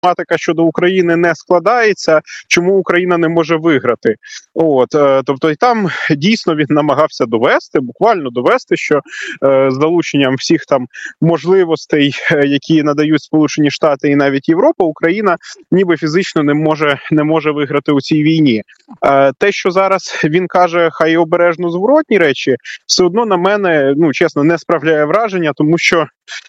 математика щодо України не складається, чому Україна не може виграти. Тобто і там дійсно він намагався буквально довести, що з залученням всіх там можливостей, які надають Сполучені Штати і навіть Європа, Україна ніби фізично не може виграти у цій війні. Те, що зараз він каже, хай обережно зворотні речі, все одно на мене, чесно, не справляє враження, тому що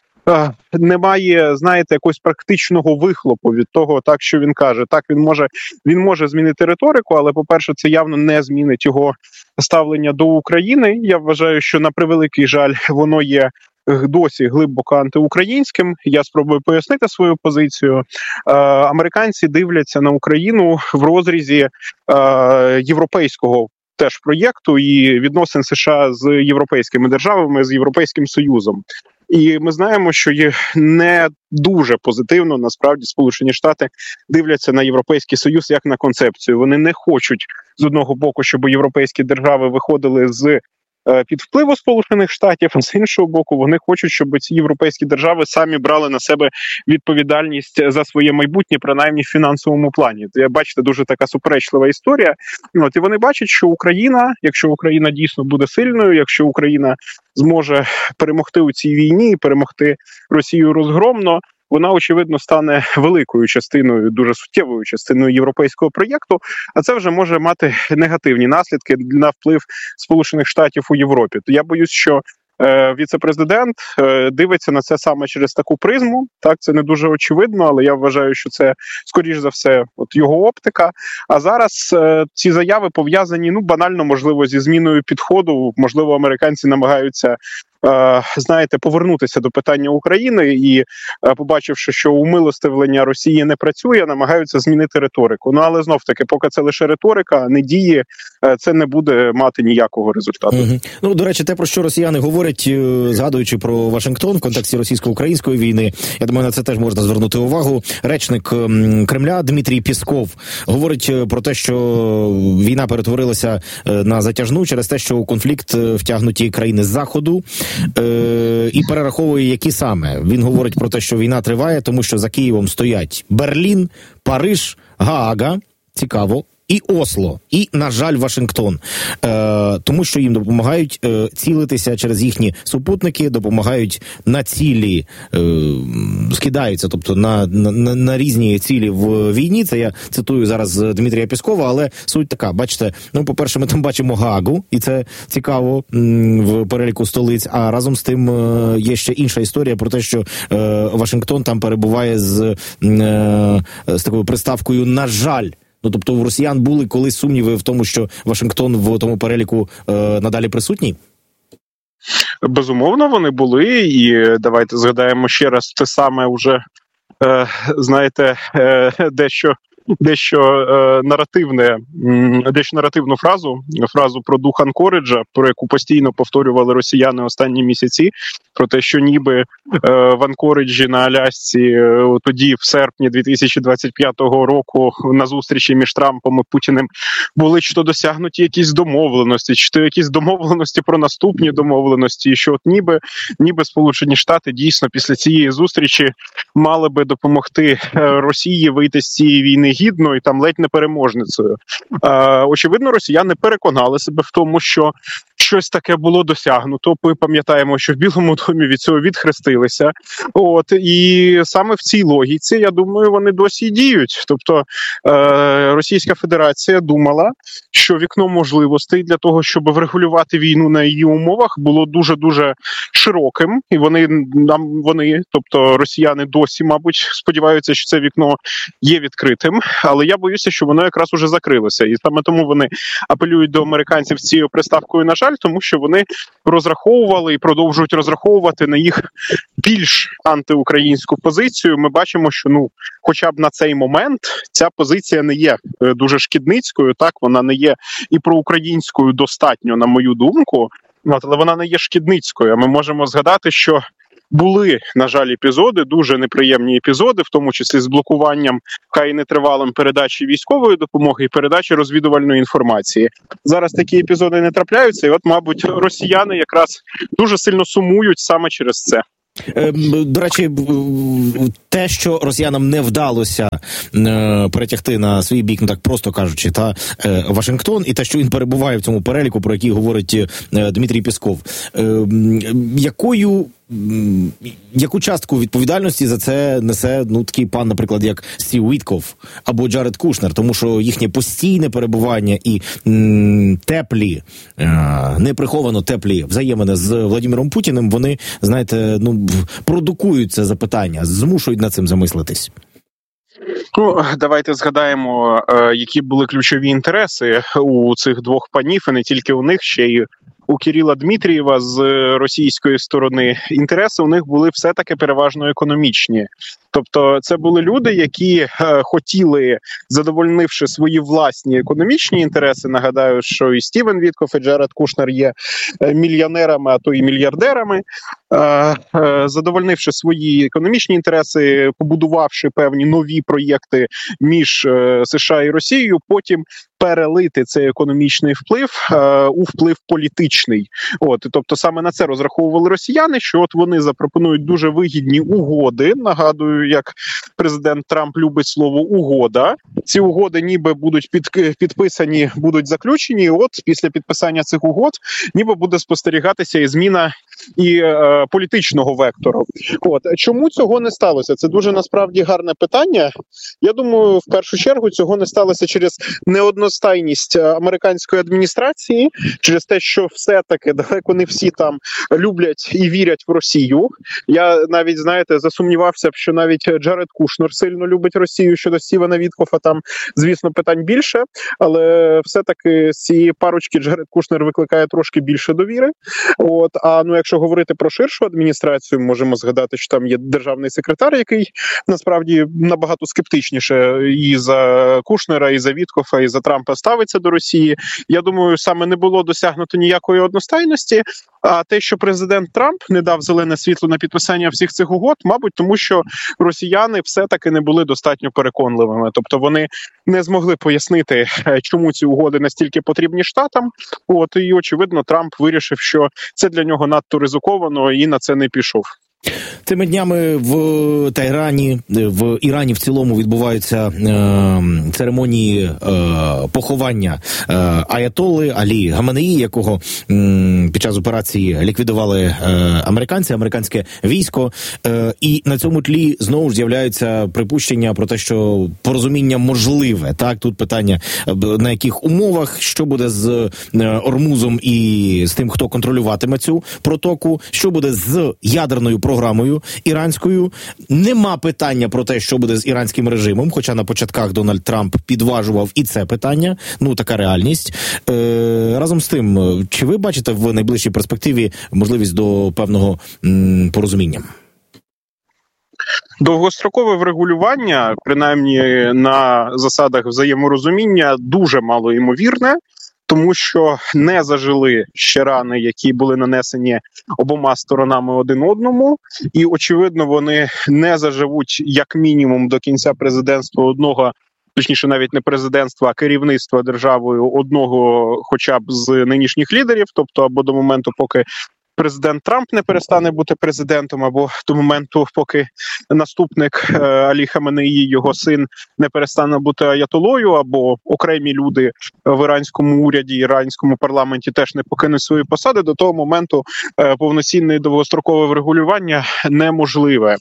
немає, знаєте, якогось практичного вихлопу від того, так, що він каже. Так, він може змінити риторику, але, по-перше, це явно не змінить його ставлення до України. Я вважаю, що, на превеликий жаль, воно є досі глибоко антиукраїнським. Я спробую пояснити свою позицію. Американці дивляться на Україну в розрізі європейського теж проєкту і відносин США з європейськими державами, з Європейським Союзом. І ми знаємо, що є не дуже позитивно, насправді, Сполучені Штати дивляться на Європейський Союз як на концепцію. Вони не хочуть, з одного боку, щоб європейські держави виходили з під впливу Сполучених Штатів, а з іншого боку, вони хочуть, щоб ці європейські держави самі брали на себе відповідальність за своє майбутнє, принаймні в фінансовому плані. Бачите, дуже така суперечлива історія. І вони бачать, що Україна, якщо Україна дійсно буде сильною, якщо Україна зможе перемогти у цій війні і перемогти Росію розгромно, вона, очевидно, стане великою частиною, дуже суттєвою частиною європейського проєкту, а це вже може мати негативні наслідки на вплив Сполучених Штатів у Європі. То я боюсь, що віце-президент дивиться на це саме через таку призму. Так, це не дуже очевидно, але я вважаю, що це, скоріш за все, його оптика. А зараз ці заяви пов'язані, банально, можливо, зі зміною підходу. Можливо, американці намагаються повернутися до питання України і, побачивши, що умилостивлення Росії не працює, намагаються змінити риторику. Але знов-таки, поки це лише риторика, не діє, це не буде мати ніякого результату. До речі, те, про що росіяни говорять, згадуючи про Вашингтон в контексті російсько-української війни, я думаю, на це теж можна звернути увагу. Речник Кремля Дмитрій Пєсков говорить про те, що війна перетворилася на затяжну через те, що у конфлікт втягнуті країни з Заходу, і перераховує, які саме. Він говорить про те, що війна триває, тому що за Києвом стоять Берлін, Париж, Гаага, цікаво, і Осло, і, на жаль, Вашингтон. Тому що їм допомагають цілитися через їхні супутники, допомагають на цілі, скидаються, тобто на різні цілі в війні. Це я цитую зараз Дмитрія Пєскова, але суть така, бачите, по-перше, ми там бачимо Гаагу, і це цікаво в переліку столиць, а разом з тим є ще інша історія про те, що Вашингтон там перебуває з такою приставкою «на жаль». Тобто у росіян були колись сумніви в тому, що Вашингтон в тому переліку надалі присутній? Безумовно, вони були, і давайте згадаємо ще раз те саме уже, дещо наративну фразу про дух Анкориджа, про яку постійно повторювали росіяни останні місяці, про те, що ніби в Анкориджі на Алясці тоді, в серпні 2025 року, на зустрічі між Трампом і Путіним були чи то досягнуті якісь домовленості, чи то якісь домовленості про наступні домовленості, і що ніби Сполучені Штати дійсно після цієї зустрічі мали би допомогти Росії вийти з цієї війни гідно і там ледь не переможницею. Очевидно, росіяни переконали себе в тому, що щось таке було досягнуто. Ми пам'ятаємо, що в Білому домі від цього відхрестилися. І саме в цій логіці, я думаю, вони досі діють. Тобто Російська Федерація думала, що вікно можливостей для того, щоб врегулювати війну на її умовах, було дуже-дуже широким. І вони, тобто росіяни досі, мабуть, сподіваються, що це вікно є відкритим. Але я боюся, що воно якраз уже закрилося. І саме тому вони апелюють до американців з цією приставкою «на жаль», тому що вони розраховували і продовжують розраховувати на їх більш антиукраїнську позицію. Ми бачимо, що хоча б на цей момент ця позиція не є дуже шкідницькою, так, вона не є і проукраїнською достатньо, на мою думку, але вона не є шкідницькою. А ми можемо згадати, що були, на жаль, епізоди, дуже неприємні епізоди, в тому числі з блокуванням, хай і нетривалим, передачі військової допомоги і передачі розвідувальної інформації. Зараз такі епізоди не трапляються, і мабуть, росіяни якраз дуже сильно сумують саме через це. До речі, те, що росіянам не вдалося перетягти на свій бік, ну так просто кажучи, Вашингтон, і те, що він перебуває в цьому переліку, про який говорить Дмитрій Пєсков, яку частку відповідальності за це несе такий пан, наприклад, як Стів Вітков або Джаред Кушнер, тому що їхнє постійне перебування і теплі, неприховано теплі взаємини з Владимиром Путіним, вони, знаєте, продукують це запитання, змушують над цим замислитись. Давайте згадаємо, які були ключові інтереси у цих двох панів, і не тільки у них, ще й у Кирила Дмитрієва з російської сторони. Інтереси у них були все-таки переважно економічні. Тобто це були люди, які хотіли, задовольнивши свої власні економічні інтереси, нагадаю, що і Стівен Вітков, і Джаред Кушнер є мільйонерами, а то і мільярдерами, задовольнивши свої економічні інтереси, побудувавши певні нові проєкти між США і Росією, потім перелити цей економічний вплив у вплив політичний. Тобто саме на це розраховували росіяни, що от вони запропонують дуже вигідні угоди. Нагадую, як президент Трамп любить слово «угода». Ці угоди ніби будуть підписані, будуть заключені, і от після підписання цих угод ніби буде спостерігатися і зміна і політичного вектору. Чому цього не сталося? Це дуже насправді гарне питання. Я думаю, в першу чергу цього не сталося через неодностайність американської адміністрації, через те, що все-таки далеко не всі там люблять і вірять в Росію. Я навіть, знаєте, засумнівався, що навіть Джаред Кушнер сильно любить Росію. Щодо Стівена Віткофа там, звісно, питань більше, але все-таки з цієї парочки Джаред Кушнер викликає трошки більше довіри. Якщо говорити про ширшу адміністрацію, можемо згадати, що там є державний секретар, який насправді набагато скептичніше і за Кушнера, і за Віткофа, і за Трампа ставиться до Росії. Я думаю, саме не було досягнуто ніякої одностайності, а те, що президент Трамп не дав зелене світло на підписання всіх цих угод, мабуть, тому що росіяни все-таки не були достатньо переконливими. Тобто вони не змогли пояснити, чому ці угоди настільки потрібні Штатам. І, очевидно, Трамп вирішив, що це для нього надто ризиковано і на це не пішов. Цими днями в Тегерані, в Ірані в цілому відбуваються церемонії поховання аятоли Алі Гаменеї, якого під час операції ліквідували американське військо. І на цьому тлі знову ж з'являються припущення про те, що порозуміння можливе. Так, тут питання, на яких умовах, що буде з Ормузом і з тим, хто контролюватиме цю протоку, що буде з ядерною програмою іранською. Нема питання про те, що буде з іранським режимом, хоча на початках Дональд Трамп підважував і це питання. Така реальність. Разом з тим, чи ви бачите в найближчій перспективі можливість до певного порозуміння? Довгострокове врегулювання, принаймні на засадах взаєморозуміння, дуже малоймовірне, тому що не зажили ще рани, які були нанесені обома сторонами один одному, і, очевидно, вони не заживуть як мінімум до кінця президентства одного, точніше навіть не президентства, а керівництва державою одного хоча б з нинішніх лідерів, тобто або до моменту, поки президент Трамп не перестане бути президентом, або до моменту, поки наступник Алі Хаменеї, його син, не перестане бути аятолою, або окремі люди в іранському уряді, іранському парламенті теж не покинуть свої посади, до того моменту повноцінне довгострокове врегулювання неможливе.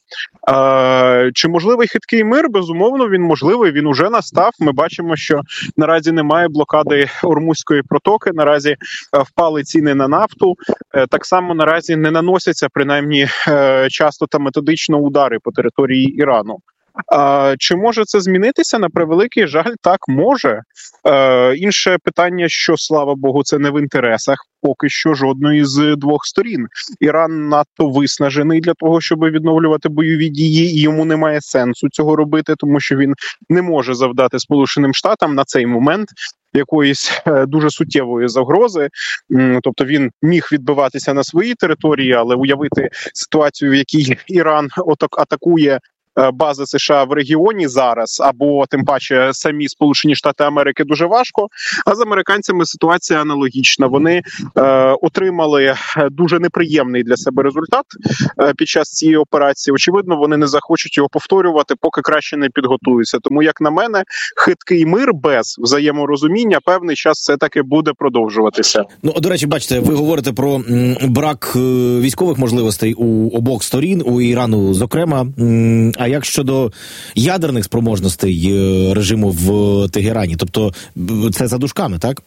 Чи можливий хиткий мир? Безумовно, він можливий, він уже настав. Ми бачимо, що наразі немає блокади Ормузької протоки, наразі впали ціни на нафту, так само наразі не наносяться, принаймні, часто та методично удари по території Ірану. Чи може це змінитися? На превеликий жаль, так, може. Інше питання, що, слава Богу, це не в інтересах поки що жодної з двох сторін. Іран надто виснажений для того, щоб відновлювати бойові дії, і йому немає сенсу цього робити, тому що він не може завдати Сполученим Штатам на цей момент якоїсь дуже суттєвої загрози. Тобто він міг відбиватися на своїй території, але уявити ситуацію, в якій Іран атакує бази США в регіоні зараз, або тим паче самі Сполучені Штати Америки дуже важко. А з американцями ситуація аналогічна. Вони отримали дуже неприємний для себе результат під час цієї операції. Очевидно, вони не захочуть його повторювати, поки краще не підготуються. Тому, як на мене, хиткий мир без взаєморозуміння певний час все-таки буде продовжуватися. Ну, до речі, бачите, ви говорите про брак військових можливостей у обох сторін, у Ірану зокрема. А як щодо ядерних спроможностей режиму в Тегерані? Тобто це за дужками, так?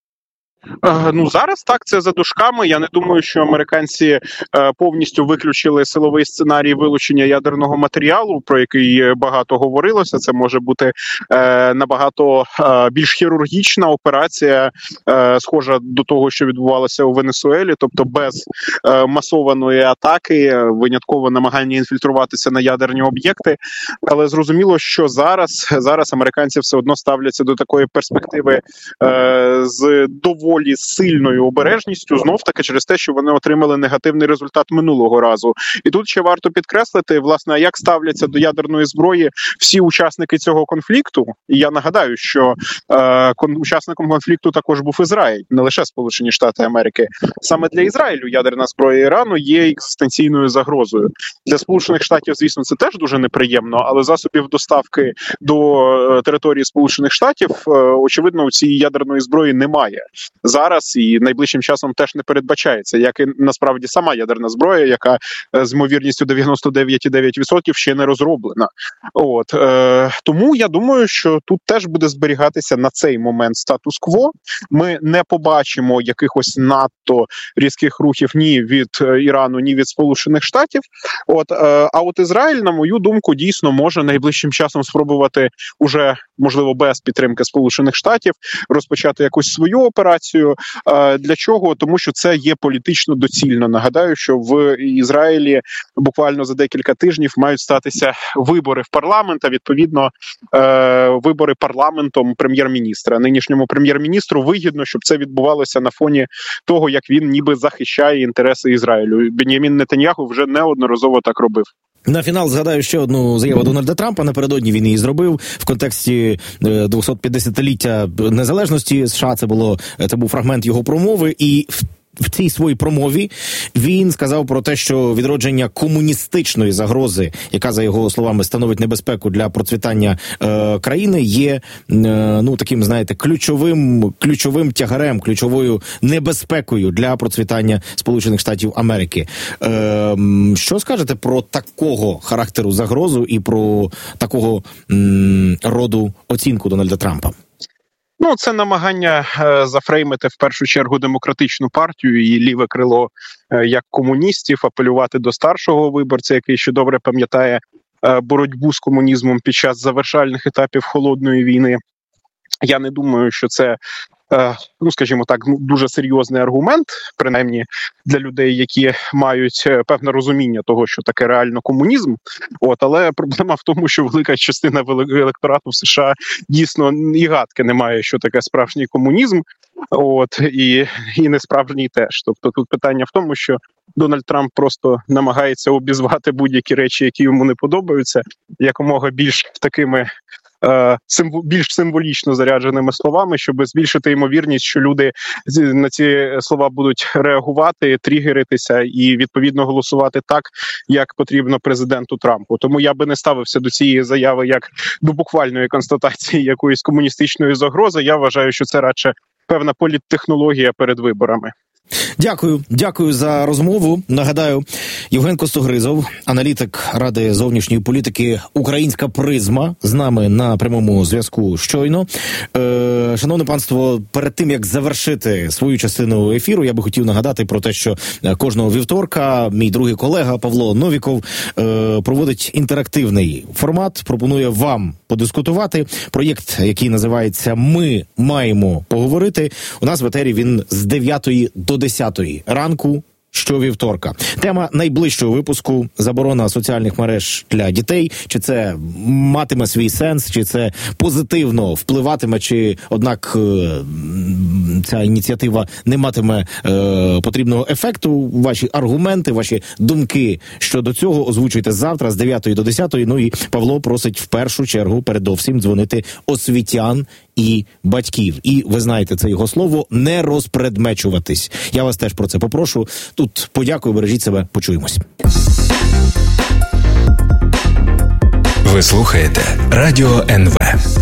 Ну, зараз так, це за дужками. Я не думаю, що американці повністю виключили силовий сценарій вилучення ядерного матеріалу, про який багато говорилося. Це може бути набагато більш хірургічна операція, схожа до того, що відбувалося у Венесуелі, тобто без масованої атаки, винятково намагання інфільтруватися на ядерні об'єкти. Але зрозуміло, що зараз американці все одно ставляться до такої перспективи з доволі сильною обережністю, знов-таки через те, що вони отримали негативний результат минулого разу. І тут ще варто підкреслити, власне, як ставляться до ядерної зброї всі учасники цього конфлікту. І я нагадаю, що учасником конфлікту також був Ізраїль, не лише Сполучені Штати Америки. Саме для Ізраїлю ядерна зброя Ірану є екзистенційною загрозою. Для Сполучених Штатів, звісно, це теж дуже неприємно, але засобів доставки до території Сполучених Штатів, очевидно, у цієї ядерної зброї немає. Зараз і найближчим часом теж не передбачається, як і насправді сама ядерна зброя, яка з ймовірністю 99,9% ще не розроблена. Тому я думаю, що тут теж буде зберігатися на цей момент статус-кво. Ми не побачимо якихось надто різких рухів ні від Ірану, ні від Сполучених Штатів. А от Ізраїль, на мою думку, дійсно може найближчим часом спробувати уже, можливо, без підтримки Сполучених Штатів розпочати якусь свою операцію. Для чого? Тому що це є політично доцільно. Нагадаю, що в Ізраїлі буквально за декілька тижнів мають статися вибори в парламент, а відповідно вибори парламентом прем'єр-міністра. Нинішньому прем'єр-міністру вигідно, щоб це відбувалося на фоні того, як він ніби захищає інтереси Ізраїлю. Бен'ямін Нетаньяху вже неодноразово так робив. На фінал згадаю ще одну заяву Дональда Трампа. Напередодні він її зробив в контексті 250-ліття незалежності США. Це був фрагмент його промови, і в цій своїй промові він сказав про те, що відродження комуністичної загрози, яка, за його словами, становить небезпеку для процвітання країни, є таким, знаєте, ключовим тягарем, ключовою небезпекою для процвітання Сполучених Штатів Америки. Що скажете про такого характеру загрозу і про такого роду оцінку Дональда Трампа? Це намагання зафреймити в першу чергу демократичну партію і ліве крило як комуністів, апелювати до старшого виборця, який ще добре пам'ятає боротьбу з комунізмом під час завершальних етапів Холодної війни. Я не думаю, що це, скажімо так, дуже серйозний аргумент, принаймні для людей, які мають певне розуміння того, що таке реально комунізм. Але проблема в тому, що велика частина електорату в США дійсно і гадки не має, що таке справжній комунізм, і несправжній теж. Тобто тут питання в тому, що Дональд Трамп просто намагається обізвати будь-які речі, які йому не подобаються, якомога більш такими більш символічно зарядженими словами, щоб збільшити ймовірність, що люди на ці слова будуть реагувати, тригеритися і відповідно голосувати так, як потрібно президенту Трампу. Тому я би не ставився до цієї заяви як до буквальної констатації якоїсь комуністичної загрози. Я вважаю, що це радше певна політтехнологія перед виборами. Дякую за розмову. Нагадаю, Євген Костогризов, аналітик Ради зовнішньої політики «Українська призма», з нами на прямому зв'язку щойно. Шановне панство, перед тим, як завершити свою частину ефіру, я би хотів нагадати про те, що кожного вівторка мій другий колега Павло Новіков проводить інтерактивний формат, пропонує вам подискутувати. Проєкт, який називається «Ми маємо поговорити». У нас в етері він з 9 до 10 ранку щовівторка. Тема найближчого випуску – заборона соціальних мереж для дітей. Чи це матиме свій сенс, чи це позитивно впливатиме, чи, однак, ця ініціатива не матиме потрібного ефекту. Ваші аргументи, ваші думки щодо цього озвучуйте завтра з 9 до 10. Ну і Павло просить в першу чергу передовсім дзвонити освітян і батьків. І, ви знаєте, це його слово, не розпредмечуватись. Я вас теж про це попрошу. Тут подякую, бережіть себе, почуємось. Ви слухаєте Радіо НВ.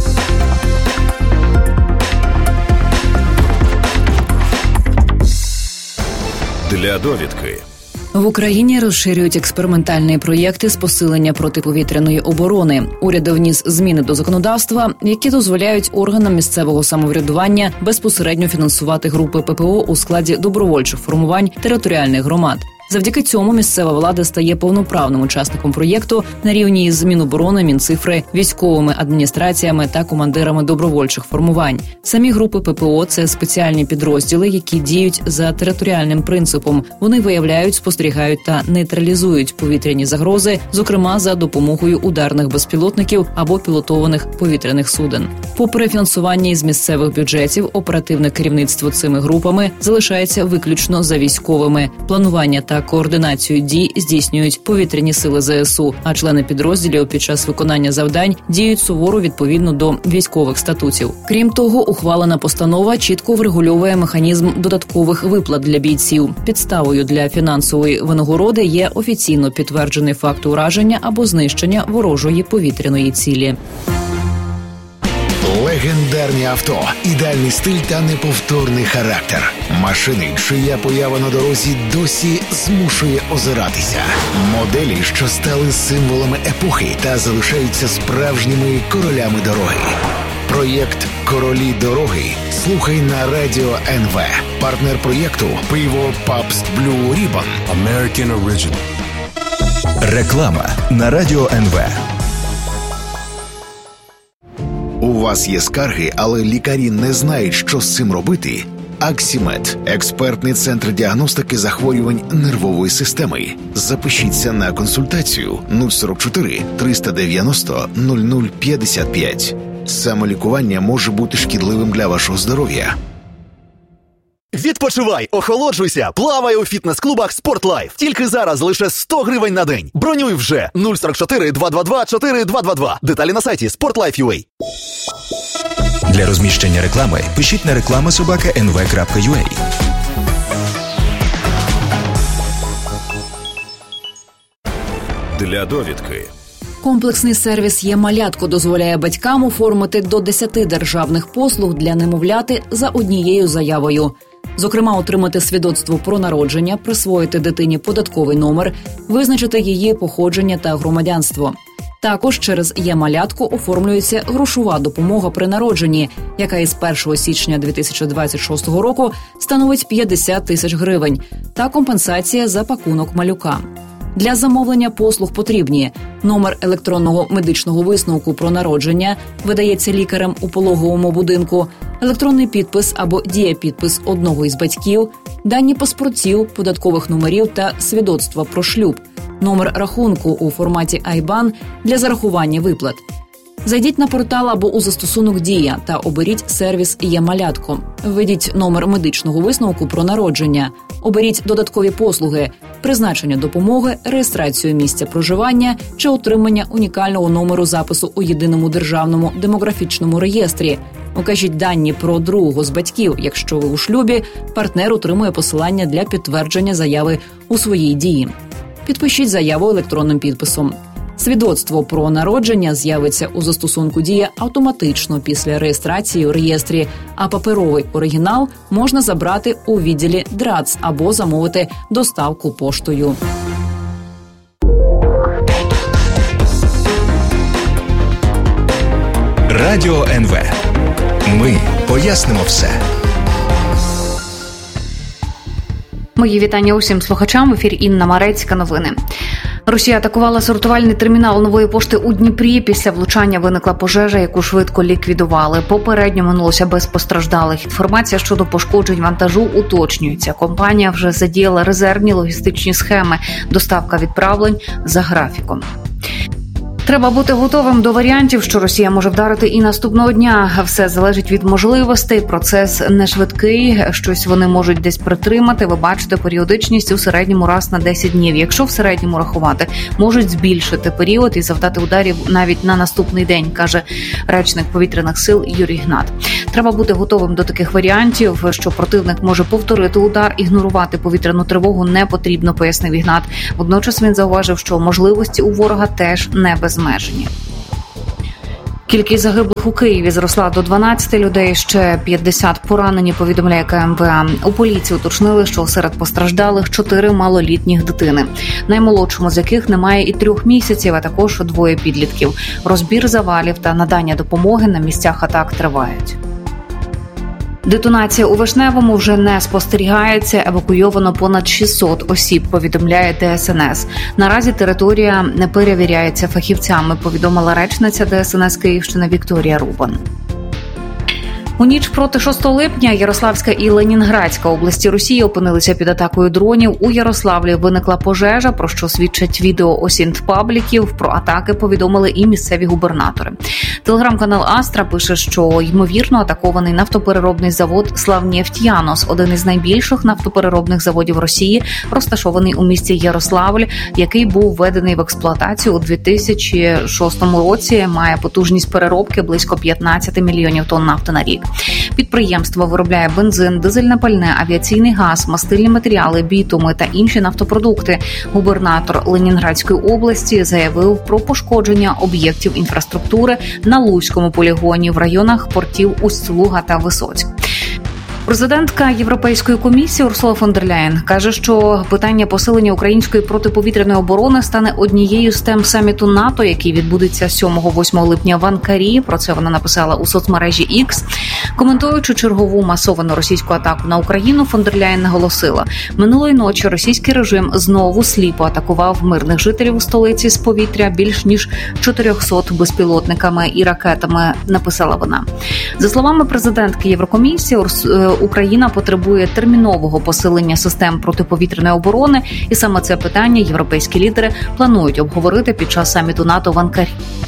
Для довідки. В Україні розширюють експериментальні проєкти з посилення протиповітряної оборони. Уряд вніс зміни до законодавства, які дозволяють органам місцевого самоврядування безпосередньо фінансувати групи ППО у складі добровольчих формувань територіальних громад. Завдяки цьому місцева влада стає повноправним учасником проєкту на рівні з Міноборони, Мінцифри, військовими адміністраціями та командирами добровольчих формувань. Самі групи ППО – це спеціальні підрозділи, які діють за територіальним принципом. Вони виявляють, спостерігають та нейтралізують повітряні загрози, зокрема за допомогою ударних безпілотників або пілотованих повітряних суден. Попри фінансування із місцевих бюджетів, оперативне керівництво цими групами залишається виключно за військовими. Планування та координацію дій здійснюють повітряні сили ЗСУ, а члени підрозділів під час виконання завдань діють суворо відповідно до військових статутів. Крім того, ухвалена постанова чітко врегульовує механізм додаткових виплат для бійців. Підставою для фінансової винагороди є офіційно підтверджений факт ураження або знищення ворожої повітряної цілі. Легендарні авто, ідеальний стиль та неповторний характер. Машини, чия поява на дорозі досі змушує озиратися. Моделі, що стали символами епохи та залишаються справжніми королями дороги. Проєкт «Королі дороги» слухай на Радіо НВ. Партнер проєкту – пиво Pabst Blue Ribbon. American Original. Реклама на Радіо НВ. У вас є скарги, але лікарі не знають, що з цим робити? Аксімед – експертний центр діагностики захворювань нервової системи. Запишіться на консультацію 044 390 0055. Самолікування може бути шкідливим для вашого здоров'я. Відпочивай, охолоджуйся, плавай у фітнес-клубах «Спортлайф». Тільки зараз лише 100 гривень на день. Бронюй вже 044 222 4222. Деталі на сайті sportlife.ua. Для розміщення реклами пишіть на reklama@nv.ua. Для довідки. Комплексний сервіс «Є-малятко» дозволяє батькам оформити до 10 державних послуг для немовляти за однією заявою. Зокрема, отримати свідоцтво про народження, присвоїти дитині податковий номер, визначити її походження та громадянство. Також через «Є-малятко» оформлюється грошова допомога при народженні, яка із 1 січня 2026 року становить 50 тисяч гривень, та компенсація за пакунок малюка. Для замовлення послуг потрібні: номер електронного медичного висновку про народження, видається лікарем у пологовому будинку, електронний підпис або дієпідпис одного із батьків, дані паспортів, податкових номерів та свідоцтва про шлюб, номер рахунку у форматі IBAN для зарахування виплат. Зайдіть на портал або у застосунок «Дія» та оберіть сервіс «Є-малятко». Введіть номер медичного висновку про народження. Оберіть додаткові послуги, призначення допомоги, реєстрацію місця проживання чи отримання унікального номеру запису у єдиному державному демографічному реєстрі. Укажіть дані про другого з батьків. Якщо ви у шлюбі, партнер отримує посилання для підтвердження заяви у своїй дії. Підпишіть заяву електронним підписом. Свідоцтво про народження з'явиться у застосунку «Дія» автоматично після реєстрації у реєстрі, а паперовий оригінал можна забрати у відділі ДРАЦ або замовити доставку поштою. Радіо НВ. Ми пояснимо все. Мої вітання усім слухачам. В ефірі Інна Марецька. Новини. Росія атакувала сортувальний термінал Нової пошти у Дніпрі. Після влучання виникла пожежа, яку швидко ліквідували. Попередньо минулося без постраждалих. Інформація щодо пошкоджень вантажу уточнюється. Компанія вже задіяла резервні логістичні схеми. Доставка відправлень за графіком. Треба бути готовим до варіантів, що Росія може вдарити і наступного дня. Все залежить від можливостей, процес не швидкий, щось вони можуть десь притримати. Ви бачите періодичність у середньому раз на 10 днів. Якщо в середньому рахувати, можуть збільшити період і завдати ударів навіть на наступний день, каже речник повітряних сил Юрій Гнат. Треба бути готовим до таких варіантів, що противник може повторити удар, ігнорувати повітряну тривогу не потрібно, пояснив Гнат. Водночас він зауважив, що можливості у ворога теж не безмежні. Кількість загиблих у Києві зросла до 12 людей, ще 50 поранені, повідомляє КМВА. У поліції уточнили, що серед постраждалих 4 малолітніх дитини, наймолодшому з яких немає і 3 місяців, а також 2 підлітків. Розбір завалів та надання допомоги на місцях атак тривають. Детонація у Вишневому вже не спостерігається. Евакуйовано понад 600 осіб, повідомляє ДСНС. Наразі територія не перевіряється фахівцями, повідомила речниця ДСНС Київщини Вікторія Рубан. У ніч проти 6 липня Ярославська і Ленінградська області Росії опинилися під атакою дронів. У Ярославлі виникла пожежа, про що свідчать відео осінт-пабліків. Про атаки повідомили і місцеві губернатори. Телеграм-канал Астра пише, що, ймовірно, атакований нафтопереробний завод «Славнефтьянос», один із найбільших нафтопереробних заводів Росії, розташований у місті Ярославль, який був введений в експлуатацію у 2006 році, має потужність переробки близько 15 мільйонів тонн нафти на рік. Підприємство виробляє бензин, дизельне пальне, авіаційний газ, мастильні матеріали, бітуми та інші нафтопродукти. Губернатор Ленінградської області заявив про пошкодження об'єктів інфраструктури на Луцькому полігоні в районах портів Усть-Луга та Висоцьк. Президентка Європейської комісії Урсула фон дер Ляєн каже, що питання посилення української протиповітряної оборони стане однією з тем саміту НАТО, який відбудеться 7-8 липня в Анкарі. Про це вона написала у соцмережі X. Коментуючи чергову масовану російську атаку на Україну, фон дер Ляєн наголосила: минулої ночі російський режим знову сліпо атакував мирних жителів у столиці з повітря більш ніж 400 безпілотниками і ракетами, написала вона. За словами президентки Єврокомісії, Україна потребує термінового посилення систем протиповітряної оборони, і саме це питання європейські лідери планують обговорити під час саміту НАТО в Анкарі.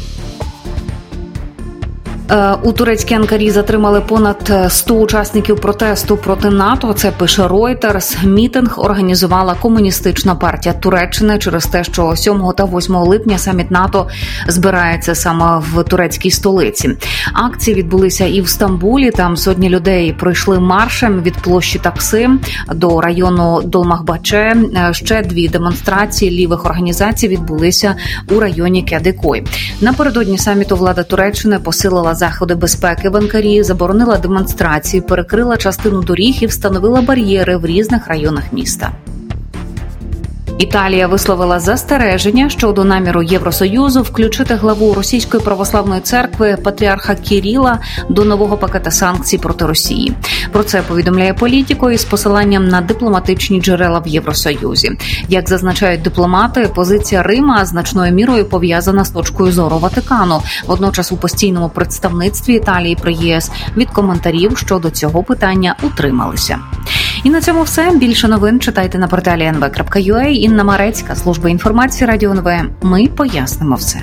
У турецькій Анкарі затримали понад 100 учасників протесту проти НАТО. Це пише Reuters. Мітинг організувала комуністична партія Туреччини через те, що 7 та 8 липня саміт НАТО збирається саме в турецькій столиці. Акції відбулися і в Стамбулі. Там сотні людей пройшли маршем від площі Таксим до району Долмахбаче. Ще 2 демонстрації лівих організацій відбулися у районі Кедикой. Напередодні саміту влада Туреччини посилила заходи безпеки в Анкарі, заборонила демонстрації, перекрила частину доріг і встановила бар'єри в різних районах міста. Італія висловила застереження щодо наміру Євросоюзу включити главу Російської православної церкви патріарха Кіріла до нового пакета санкцій проти Росії. Про це повідомляє Політіко із посиланням на дипломатичні джерела в Євросоюзі. Як зазначають дипломати, позиція Рима значною мірою пов'язана з точкою зору Ватикану. Водночас у постійному представництві Італії при ЄС від коментарів щодо цього питання утрималися. І на цьому все. Більше новин читайте на порталі nv.ua. Інна Марецька, служба інформації Радіо НВ. Ми пояснимо все.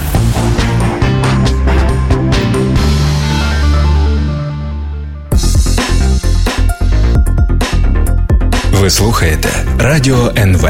Ви слухаєте Радіо НВ.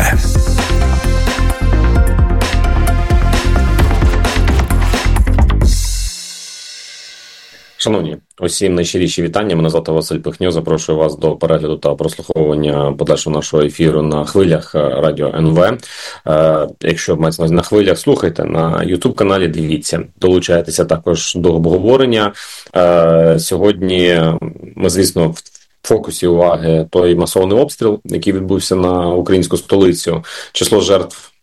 Шановні, усім найщиріші вітання. Мене звати Василь Пихньо. Запрошую вас до перегляду та прослуховування подальшого нашого ефіру на хвилях Радіо НВ. Якщо маєте на хвилях, слухайте, на YouTube-каналі дивіться. Долучайтеся також до обговорення. Сьогодні ми, звісно, в фокусі уваги той масований обстріл, який відбувся на українську столицю. Число жертв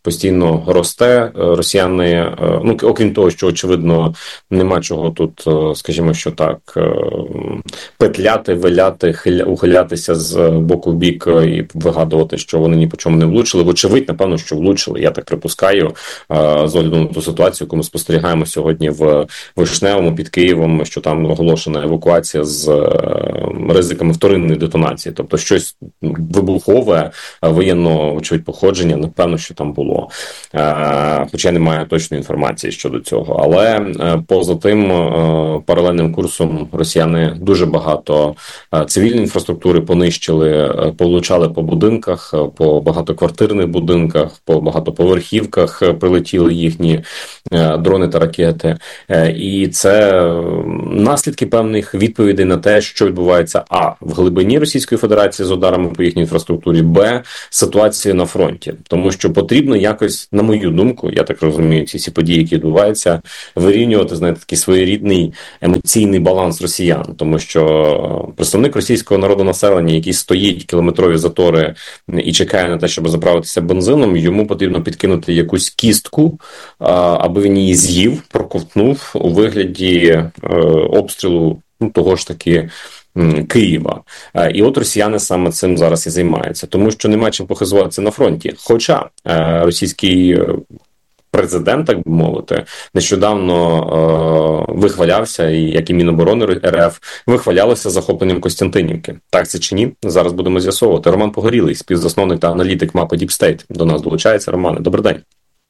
постійно росте. Росіяни, ну, окрім того, що, очевидно, нема чого тут, скажімо, що так, петляти, виляти, ухилятися з боку в бік і вигадувати, що вони ні по чому не влучили. Вочевидь, напевно, що влучили. Я так припускаю, з огляду на ту ситуацію, яку ми спостерігаємо сьогодні в Вишневому під Києвом, що там оголошена евакуація з ризиками вторинної детонації. Тобто щось вибухове, воєнного, очевидь, походження, напевно, що там було. Хоча немає точної інформації щодо цього. Але поза тим, паралельним курсом росіяни дуже багато цивільної інфраструктури понищили, повлучали по будинках, по багатоквартирних будинках, по багатоповерхівках прилетіли їхні дрони та ракети. І це наслідки певних відповідей на те, що відбувається в глибині Російської Федерації з ударами по їхній інфраструктурі, ситуація на фронті. Тому що потрібно якось, на мою думку, я так розумію, ці всі події, які відбуваються, вирівнювати, знаєте, такий своєрідний емоційний баланс росіян. Тому що представник російського народонаселення, який стоїть кілометрові затори і чекає на те, щоб заправитися бензином, йому потрібно підкинути якусь кістку, аби він її з'їв, проковтнув у вигляді обстрілу, того ж таки, Києва. І от росіяни саме цим зараз і займаються. Тому що нема чим похизуватися на фронті. Хоча російський президент, так би мовити, нещодавно вихвалявся, і як і Міноборони РФ, вихвалялося захопленням Костянтинівки. Так це чи ні? Зараз будемо з'ясовувати. Роман Погорілий, співзасновник та аналітик мапи Deep State, до нас долучається. Романе, добрий день.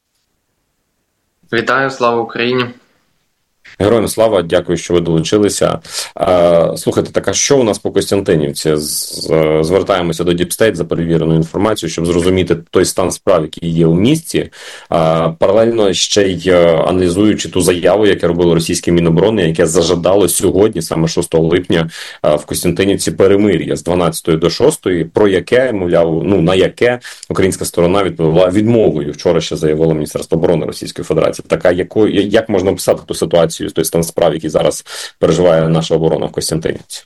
Вітаю, слава Україні. Героям слава, дякую, що ви долучилися. Слухайте, так а що у нас по Костянтинівці? Звертаємося до Deep State за перевіреною інформацією, щоб зрозуміти той стан справ, який є у місті. Паралельно ще й аналізуючи ту заяву, яку робило російське Міноборони, яке зажадало сьогодні, саме 6 липня, в Костянтинівці перемир'я з 12 до 6, про яке, мовляв, на яке українська сторона відповіла відмовою. Вчора ще заявило Міністерство оборони Російської Федерації. Така, як можна описати ту ситуацію, той стан справ, який зараз переживає наша оборона в Костянтинівці?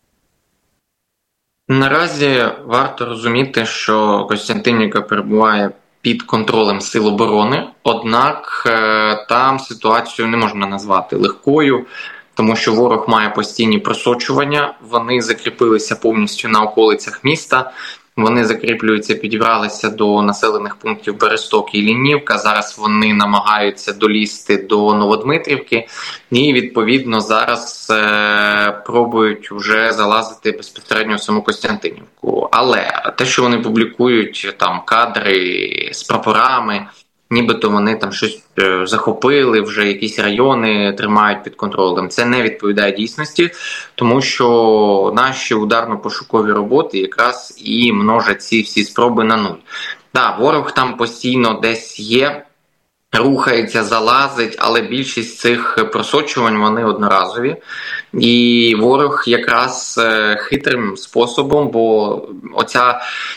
Наразі варто розуміти, що Костянтинівка перебуває під контролем Сил оборони, однак там ситуацію не можна назвати легкою, тому що ворог має постійні просочування, вони закріпилися повністю на околицях міста, вони закріплюються, підібралися до населених пунктів Бересток і Лінівка. Зараз вони намагаються долізти до Новодмитрівки і, відповідно, зараз пробують вже залазити безпосередньо в саму Костянтинівку. Але те, що вони публікують там кадри з прапорами, нібито вони там щось захопили, вже якісь райони тримають під контролем. Це не відповідає дійсності, тому що наші ударно-пошукові роботи якраз і множать ці всі спроби на нуль. Так, ворог там постійно десь є, рухається, залазить, але більшість цих просочувань, вони одноразові. І ворог якраз хитрим способом, бо оця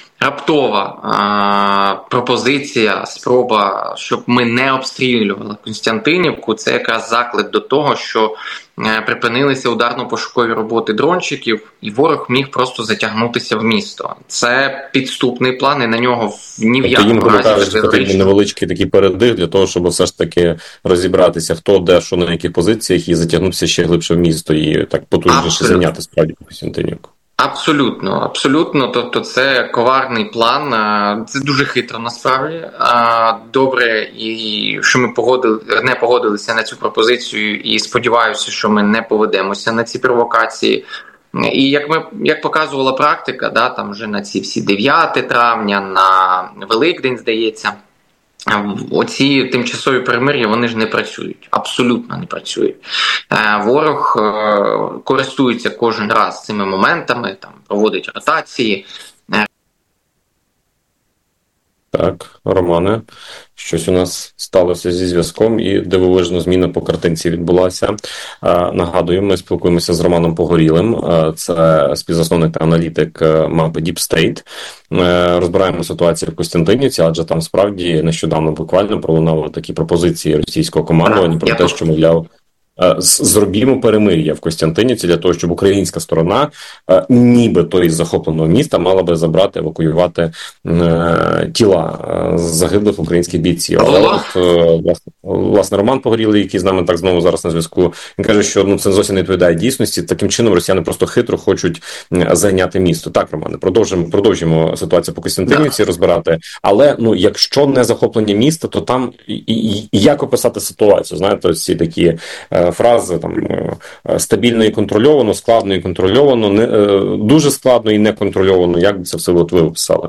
раптова пропозиція, спроба, щоб ми не обстрілювали Костянтинівку, це якраз заклик до того, що припинилися ударно-пошукові роботи дрончиків, і ворог міг просто затягнутися в місто. Це підступний план, і на нього ні в якому разі потрібен невеличкий такий передих для того, щоб все ж таки розібратися, хто де, що на яких позиціях, і затягнутися ще глибше в місто, і так потужніше зайняти справді Костянтинівку. Абсолютно. Тобто це коварний план. Це дуже хитро насправді. Добре, і що ми не погодилися на цю пропозицію, і сподіваюся, що ми не поведемося на ці провокації. І як показувала практика, там вже на ці всі 9 травня, на Великдень, здається, оці тимчасові перемир'я, вони ж не працюють. Абсолютно не працюють. Ворог користується кожен раз цими моментами, проводить ротації. Так, Романе, щось у нас сталося зі зв'язком, і дивовижна зміна по картинці відбулася. Нагадую, ми спілкуємося з Романом Погорілим, це співзасновник та аналітик мапи Deep State. Розбираємо ситуацію в Костянтинівці, адже там справді нещодавно буквально пролунали такі пропозиції російського командування про те, що, мовляв, зробімо перемир'я в Костянтинівці для того, щоб українська сторона нібито із захопленого міста мала би забрати, евакуювати тіла загиблих українських бійців. Але власне Роман Погорілий, який з нами так знову зараз на зв'язку, він каже, що це зовсім не відповідає дійсності. Таким чином росіяни просто хитро хочуть зайняти місто. Так, Романе, продовжимо ситуацію по Костянтинівці розбирати. Але якщо не захоплення міста, то там як описати ситуацію? Знаєте, ось ці такі фрази там стабільно і контрольовано, складно і контрольовано, дуже складно і неконтрольовано. Як би це все ви описали?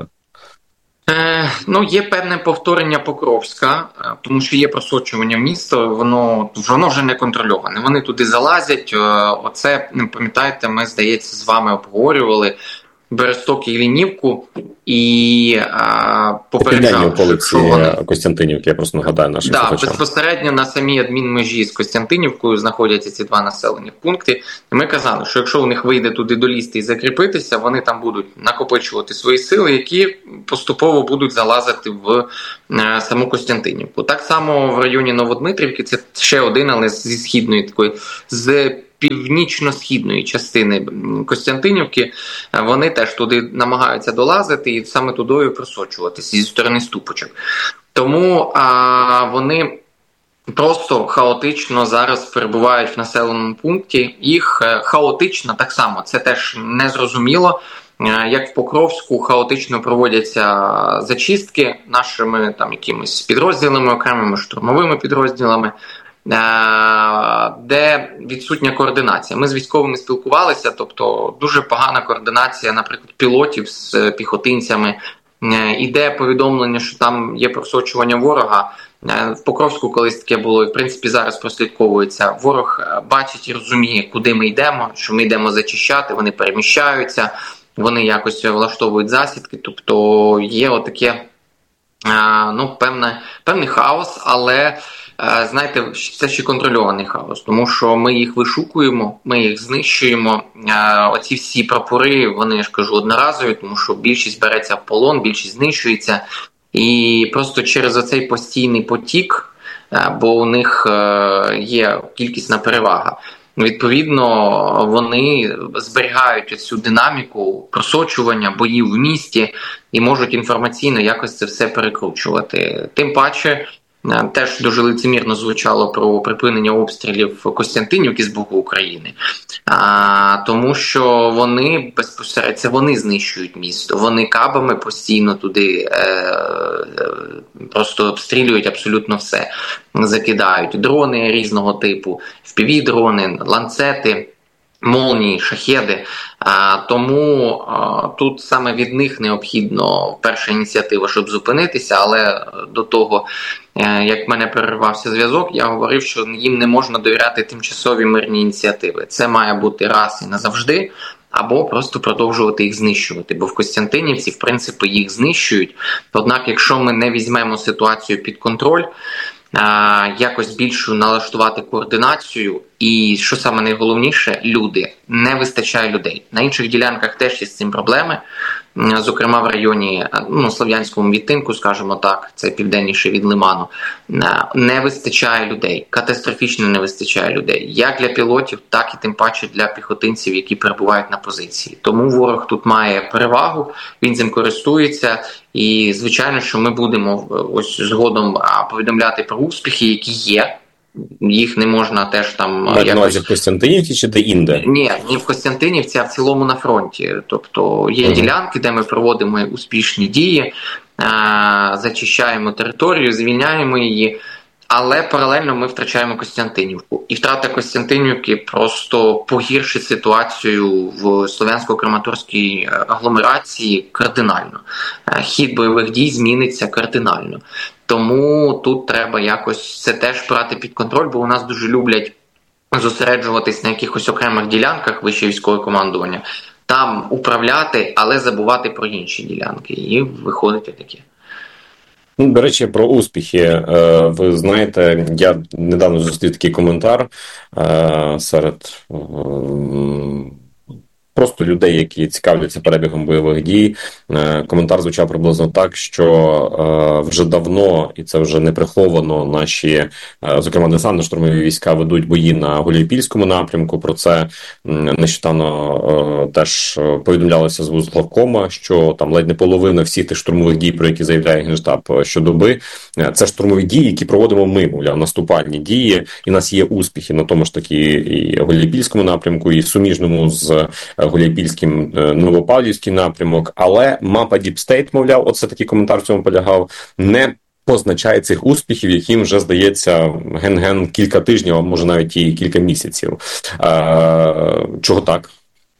Є певне повторення Покровська, тому що є просочування в місто, воно вже не контрольоване. Вони туди залазять. Оце, пам'ятаєте, ми, здається, з вами обговорювали Бересток і Лінівку і попереджали, що вони... Костянтинівки, я просто нагадаю нашим слухачам. Безпосередньо на самій адмінмежі з Костянтинівкою знаходяться ці два населені пункти. І ми казали, що якщо у них вийде туди долізти і закріпитися, вони там будуть накопичувати свої сили, які поступово будуть залазити в саму Костянтинівку. Так само в районі Новодмитрівки, це ще один, але зі східної такої, з північно-східної частини Костянтинівки, вони теж туди намагаються долазити і саме тудою просочуватися зі сторони Ступочок. Тому вони просто хаотично зараз перебувають в населеному пункті. Їх хаотично так само, це теж незрозуміло. Як в Покровську хаотично проводяться зачистки нашими там якимись підрозділами, окремими штурмовими підрозділами, де відсутня координація. Ми з військовими спілкувалися, тобто дуже погана координація, наприклад, пілотів з піхотинцями. Іде повідомлення, що там є просочування ворога. В Покровську колись таке було, і в принципі зараз прослідковується. Ворог бачить і розуміє, куди ми йдемо, що ми йдемо зачищати, вони переміщаються, вони якось влаштовують засідки, тобто є отаке, певний хаос, але знаєте, це ще контрольований хаос, тому що ми їх вишукуємо, ми їх знищуємо. Оці всі прапори, вони, я ж кажу, одноразові, тому що більшість береться в полон, більшість знищується. І просто через оцей постійний потік, бо у них є кількісна перевага, відповідно, вони зберігають цю динаміку просочування боїв в місті і можуть інформаційно якось це все перекручувати. Тим паче, теж дуже лицемірно звучало про припинення обстрілів Костянтинівки з боку України, тому що вони безпосередньо, це вони знищують місто, вони кабами постійно туди просто обстрілюють абсолютно все, закидають дрони різного типу, FPV-дрони, ланцети, молнії, шахеди. Тому тут саме від них необхідно перша ініціатива, щоб зупинитися, але до того, як в мене перервався зв'язок, я говорив, що їм не можна довіряти тимчасові мирні ініціативи. Це має бути раз і назавжди, або просто продовжувати їх знищувати, бо в Костянтинівці, в принципі, їх знищують. Однак, якщо ми не візьмемо ситуацію під контроль, якось більшу налаштувати координацію і, що саме найголовніше, люди. Не вистачає людей. На інших ділянках теж є з цим проблеми. Зокрема, в районі, Слов'янському відтинку, скажімо так, це південніше від Лиману, не вистачає людей. Катастрофічно не вистачає людей. Як для пілотів, так і тим паче для піхотинців, які перебувають на позиції. Тому ворог тут має перевагу, він цим користується. І, звичайно, що ми будемо ось згодом повідомляти про успіхи, які є. Їх не можна теж там... якось... в Костянтинівці чи де-інде? Ні, не в Костянтинівці, а в цілому на фронті. Тобто є ділянки, де ми проводимо успішні дії, зачищаємо територію, звільняємо її, але паралельно ми втрачаємо Костянтинівку. І втрата Костянтинівки просто погіршить ситуацію в Слов'янсько-Краматорській агломерації кардинально. Хід бойових дій зміниться кардинально. Тому тут треба якось це теж брати під контроль, бо у нас дуже люблять зосереджуватись на якихось окремих ділянках вище військового командування, там управляти, але забувати про інші ділянки. І виходить таке. До речі, про успіхи. Ви знаєте, я недавно зустрів такий коментар серед просто людей, які цікавляться перебігом бойових дій. Коментар звучав приблизно так, що вже давно, і це вже не приховано, наші, зокрема, десантно-штурмові війська ведуть бої на Гуляйпільському напрямку. Про це нещодавно теж повідомлялося з вуст главкома, що там ледь не половина всіх тих штурмових дій, про які заявляє Генштаб щодоби, це штурмові дії, які проводимо ми, мовляв, наступальні дії, і у нас є успіхи на тому ж таки і Гуляйпільському напрямку, і суміжному з Гуляйпільським Новопавлівський напрямок, але мапа Deep State, мовляв, оце такий коментар в цьому полягав, не позначає цих успіхів, яким вже, здається, ген-ген кілька тижнів, а може навіть і кілька місяців. Чого так?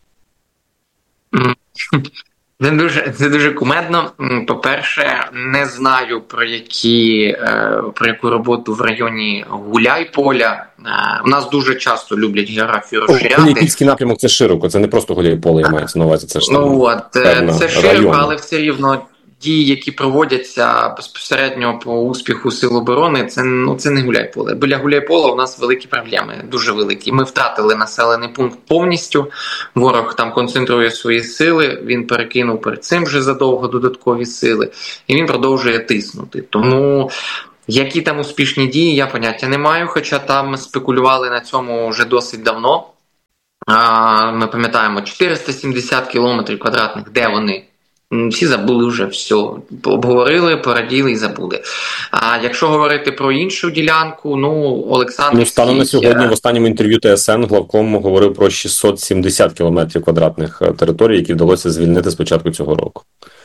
Це дуже кумедно. По-перше, не знаю про яку роботу в районі Гуляйполя. У нас дуже часто люблять географію розширяти. Гуляйпільський напрямок – це широко, це не просто Гуляйполе, я маю на увазі. Це ж це широко, але все рівно дії, які проводяться безпосередньо по успіху Сил оборони, це не Гуляйполе. Біля Гуляйпола у нас великі проблеми, дуже великі. Ми втратили населений пункт повністю, ворог там концентрує свої сили, він перекинув перед цим вже задовго додаткові сили, і він продовжує тиснути. Тому які там успішні дії, я поняття не маю, хоча там спекулювали на цьому вже досить давно. Ми пам'ятаємо, 470 кілометрів квадратних, де вони? Всі забули вже все. Обговорили, пораділи і забули. А якщо говорити про іншу ділянку, Олександрівський... станом на сьогодні в останньому інтерв'ю ТСН главком говорив про 670 кілометрів квадратних територій, які вдалося звільнити з початку цього року.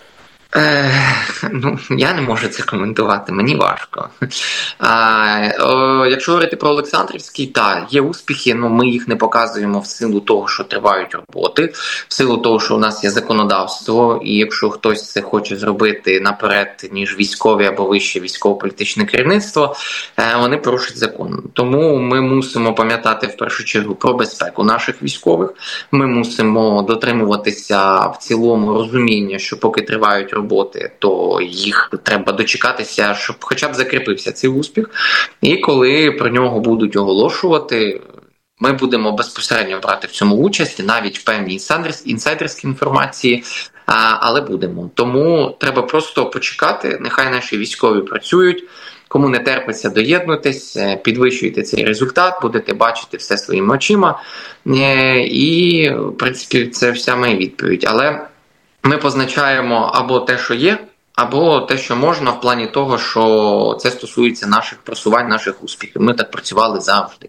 Я не можу це коментувати, мені важко. Якщо говорити про Олександрівський, є успіхи, ми їх не показуємо в силу того, що тривають роботи, в силу того, що у нас є законодавство, і якщо хтось це хоче зробити наперед, ніж військові або вище військово-політичне керівництво, вони порушать закон. Тому ми мусимо пам'ятати в першу чергу про безпеку наших військових, ми мусимо дотримуватися в цілому розуміння, що поки тривають роботи, то їх треба дочекатися, щоб хоча б закріпився цей успіх. І коли про нього будуть оголошувати, ми будемо безпосередньо брати в цьому участь, навіть в певній інсайдерській інформації, але будемо. Тому треба просто почекати, нехай наші військові працюють, кому не терпиться, доєднуйтесь, підвищуйте цей результат, будете бачити все своїми очима. І, в принципі, це вся моя відповідь. Але ми позначаємо або те, що є, або те, що можна, в плані того, що це стосується наших просувань, наших успіхів. Ми так працювали завжди.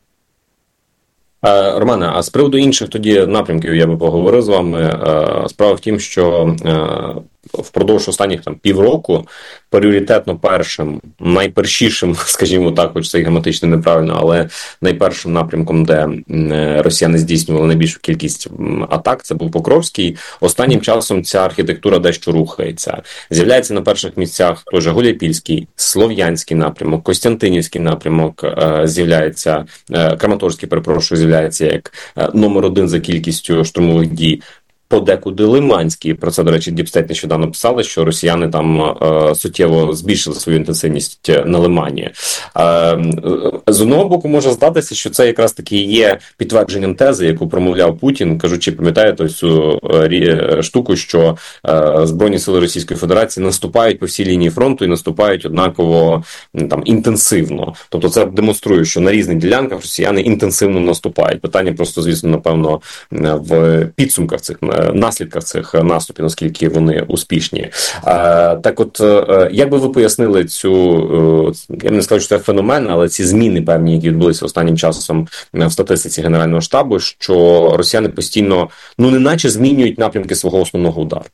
Романе, а з приводу інших тоді напрямків я би поговорив з вами. Справа в тім, що впродовж останніх півроку пріоритетно першим, найпершішим, скажімо так, хоч це і граматично неправильно, але найпершим напрямком, де росіяни здійснювали найбільшу кількість атак, це був Покровський. Останнім часом ця архітектура дещо рухається. З'являється на перших місцях той же Гуляйпільський, Слов'янський напрямок, Костянтинівський напрямок з'являється, Краматорський, перепрошую, з'являється як номер один за кількістю штурмових дій. Подекуди Лиманський. Про це, до речі, Deep State нещодавно писали, що росіяни там суттєво збільшили свою інтенсивність на Лимані. З одного боку, може здатися, що це якраз таки є підтвердженням тези, яку промовляв Путін, кажучи, пам'ятаєте цю штуку, що Збройні сили Російської Федерації наступають по всій лінії фронту і наступають однаково інтенсивно. Тобто це демонструє, що на різних ділянках росіяни інтенсивно наступають. Питання просто, звісно, напевно, в підсумках цих наслідках цих наступів, наскільки вони успішні. Так от, як би ви пояснили цю, я не скажу, що це феномен, але ці зміни певні, які відбулися останнім часом в статистиці Генерального штабу, що росіяни постійно, неначе змінюють напрямки свого основного удару?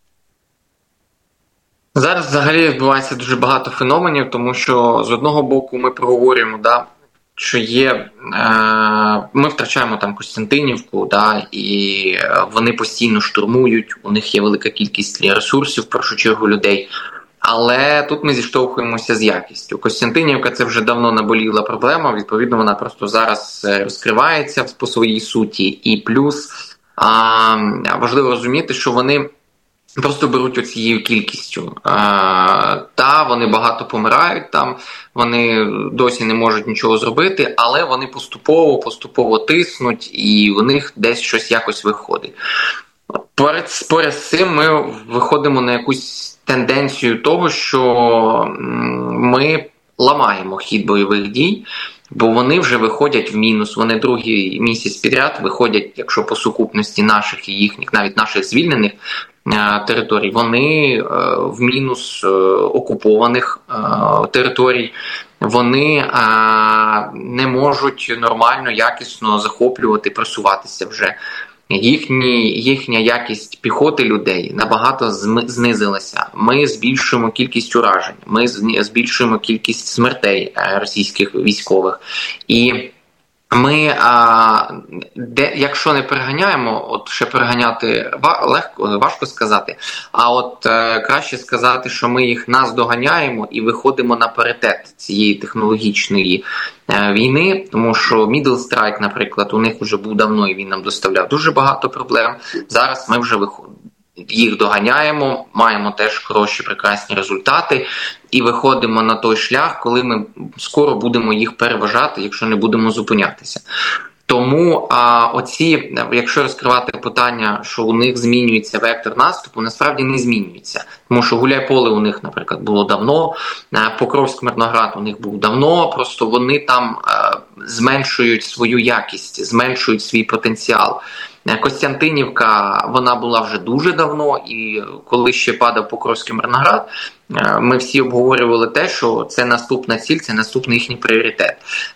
Зараз взагалі відбувається дуже багато феноменів, тому що з одного боку ми проговорюємо, що є, ми втрачаємо там Костянтинівку, і вони постійно штурмують, у них є велика кількість ресурсів, в першу чергу людей, але тут ми зіштовхуємося з якістю. Костянтинівка – це вже давно наболіла проблема, відповідно вона просто зараз розкривається по своїй суті, і плюс важливо розуміти, що вони просто беруть оцією кількістю. Та, вони багато помирають там, вони досі не можуть нічого зробити, але вони поступово тиснуть, і у них десь щось якось виходить. Поряд з цим ми виходимо на якусь тенденцію того, що ми ламаємо хід бойових дій, бо вони вже виходять в мінус. Вони другий місяць підряд виходять, якщо по сукупності наших і їхніх, навіть наших звільнених територій, вони в мінус окупованих територій. Вони не можуть нормально, якісно захоплювати, просуватися вже. Їхня якість піхоти людей набагато знизилася. Ми збільшуємо кількість уражень, ми збільшуємо кількість смертей російських військових. І ми, якщо не переганяємо, от ще переганяти важко сказати, а от краще сказати, що ми їх наздоганяємо і виходимо на паритет цієї технологічної війни, тому що Middle Strike, наприклад, у них вже був давно і він нам доставляв дуже багато проблем. Зараз ми вже їх доганяємо, маємо теж хороші, прекрасні результати і виходимо на той шлях, коли ми скоро будемо їх переважати, якщо не будемо зупинятися. Тому якщо розкривати питання, що у них змінюється вектор наступу, насправді не змінюється. Тому що Гуляйполе у них, наприклад, було давно, Покровськ-Мирноград у них був давно, просто вони там зменшують свою якість, зменшують свій потенціал. Костянтинівка, вона була вже дуже давно, і коли ще падав Покровський Мирноград, ми всі обговорювали те, що це наступна ціль, це наступний їхній пріоритет.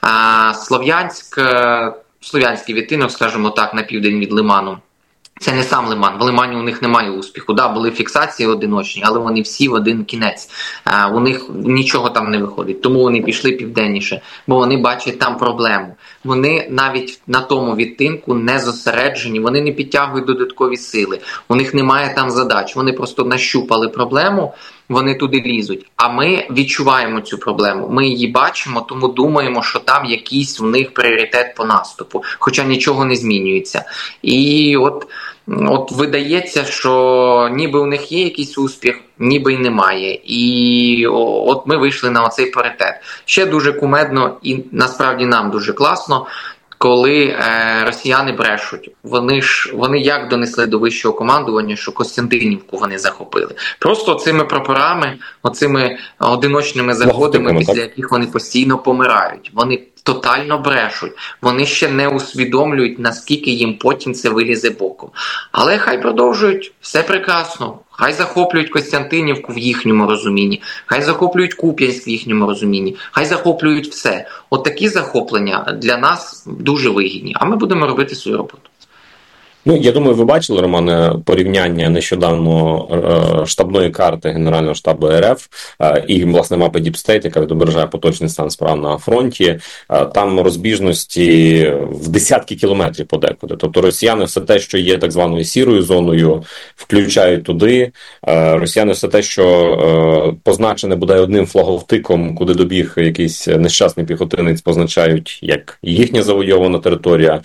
Слов'янський відтинок, скажімо так, на південь від Лиману. Це не сам Лиман. В Лимані у них немає успіху. Да, були фіксації одиночні, але вони всі в один кінець. У них нічого там не виходить. Тому вони пішли південніше, бо вони бачать там проблему. Вони навіть на тому відтинку не зосереджені, вони не підтягують додаткові сили. У них немає там задач. Вони просто нащупали проблему, вони туди лізуть. А ми відчуваємо цю проблему. Ми її бачимо, тому думаємо, що там якийсь у них пріоритет по наступу. Хоча нічого не змінюється. І от видається, що ніби у них є якийсь успіх, ніби й немає. І от ми вийшли на оцей паритет. Ще дуже кумедно і насправді нам дуже класно, коли росіяни брешуть. Вони як донесли до вищого командування, що Костянтинівку вони захопили. Просто цими прапорами, оцими одиночними заходами, після яких вони постійно помирають. Вони тотально брешуть. Вони ще не усвідомлюють, наскільки їм потім це вилізе боком. Але хай продовжують, все прекрасно. Хай захоплюють Костянтинівку в їхньому розумінні, хай захоплюють Куп'янськ в їхньому розумінні, хай захоплюють все. От такі захоплення для нас дуже вигідні, а ми будемо робити свою роботу. Ну, я думаю, ви бачили, Романе, порівняння нещодавно штабної карти Генерального штабу РФ і, власне, мапи Deep State, яка відображає поточний стан справ на фронті. Там розбіжності в десятки кілометрів подекуди. Тобто росіяни все те, що є так званою сірою зоною, включають туди. Росіяни все те, що позначене буде одним флаговтиком, куди добіг якийсь нещасний піхотинець, позначають як їхня завойована територія.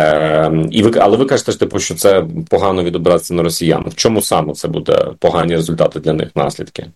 Але ви кажете, що це погано відобразиться на росіян. В чому саме це буде погані результати для них, наслідки?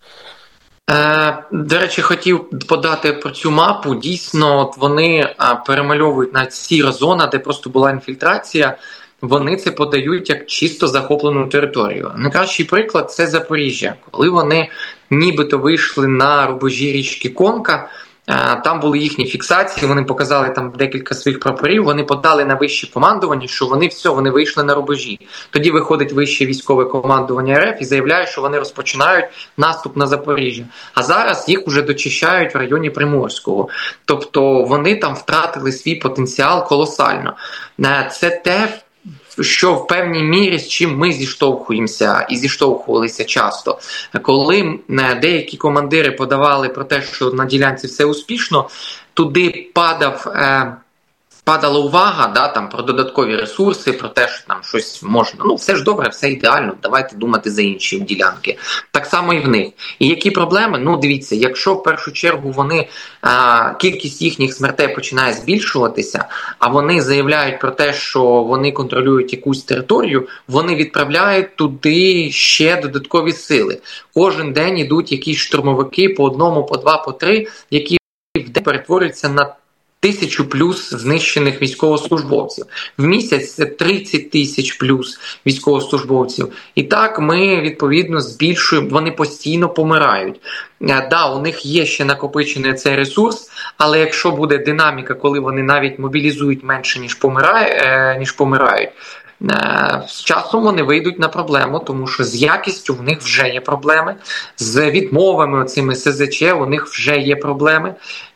До речі, хотів подати про цю мапу. Дійсно, от вони перемальовують навіть сіра зона, де просто була інфільтрація, вони це подають як чисто захоплену територію. Найкращий приклад – це Запоріжжя. Коли вони нібито вийшли на рубежі річки Конка, там були їхні фіксації, вони показали там декілька своїх прапорів, вони подали на вище командування, що вони вийшли на рубежі. Тоді виходить вище військове командування РФ і заявляє, що вони розпочинають наступ на Запоріжжя. А зараз їх уже дочищають в районі Приморського. Тобто вони там втратили свій потенціал колосально. Це те, що в певній мірі з чим ми зіштовхуємося і зіштовхувалися часто. Коли деякі командири подавали про те, що на ділянці все успішно, туди падав падала увага, да, там, про додаткові ресурси, про те, що там щось можна. Ну, все ж добре, все ідеально, давайте думати за інші ділянки. Так само і в них. І які проблеми? Ну, дивіться, якщо в першу чергу кількість їхніх смертей починає збільшуватися, а вони заявляють про те, що вони контролюють якусь територію, вони відправляють туди ще додаткові сили. Кожен день ідуть якісь штурмовики по одному, по два, по три, які в день перетворюються на 1000 плюс знищених військовослужбовців. В місяць це 30 тисяч плюс військовослужбовців. І так ми, відповідно, збільшуємо, вони постійно помирають. Да, у них є ще накопичений цей ресурс, але якщо буде динаміка, коли вони навіть мобілізують менше, ніж помирають, з часом вони вийдуть на проблему, тому що з якістю в них вже є проблеми, з відмовами оцими СЗЧ у них вже є проблеми.